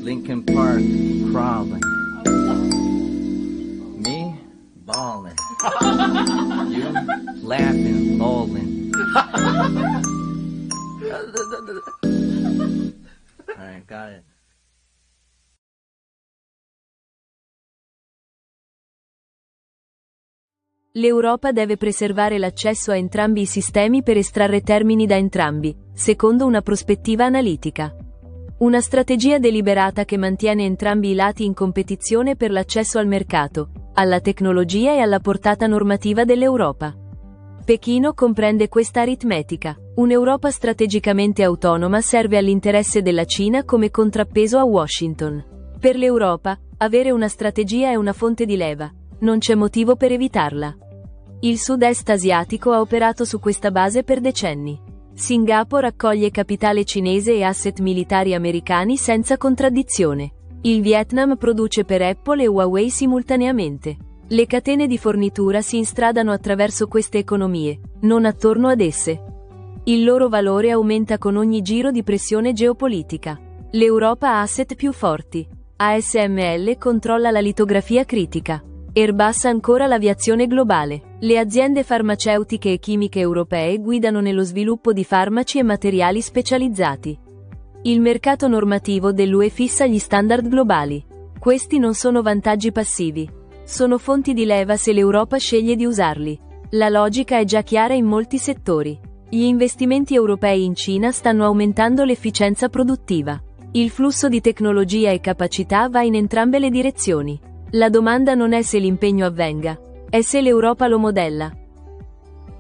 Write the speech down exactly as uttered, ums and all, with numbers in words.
Lincoln Park, crawling. Me, ballin'. You, laughing, lolling. Alright, got it. L'Europa deve preservare l'accesso a entrambi i sistemi per estrarre termini da entrambi, secondo una prospettiva analitica. Una strategia deliberata che mantiene entrambi i lati in competizione per l'accesso al mercato, alla tecnologia e alla portata normativa dell'Europa. Pechino comprende questa aritmetica. Un'Europa strategicamente autonoma serve all'interesse della Cina come contrappeso a Washington. Per l'Europa, avere una strategia è una fonte di leva. Non c'è motivo per evitarla. Il sud-est asiatico ha operato su questa base per decenni. Singapore accoglie capitale cinese e asset militari americani senza contraddizione. Il Vietnam produce per Apple e Huawei simultaneamente. Le catene di fornitura si instradano attraverso queste economie, non attorno ad esse. Il loro valore aumenta con ogni giro di pressione geopolitica. L'Europa ha asset più forti. A S M L controlla la litografia critica. Airbus ancora l'aviazione globale. Le aziende farmaceutiche e chimiche europee guidano nello sviluppo di farmaci e materiali specializzati. Il mercato normativo dell'U E fissa gli standard globali. Questi non sono vantaggi passivi. Sono fonti di leva se l'Europa sceglie di usarli. La logica è già chiara in molti settori. Gli investimenti europei in Cina stanno aumentando l'efficienza produttiva. Il flusso di tecnologia e capacità va in entrambe le direzioni. La domanda non è se l'impegno avvenga, è se l'Europa lo modella.